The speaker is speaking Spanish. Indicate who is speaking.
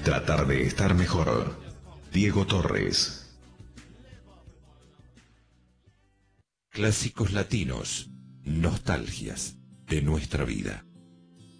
Speaker 1: Tratar de estar mejor. Diego Torres.
Speaker 2: Clásicos latinos, nostalgias de nuestra vida.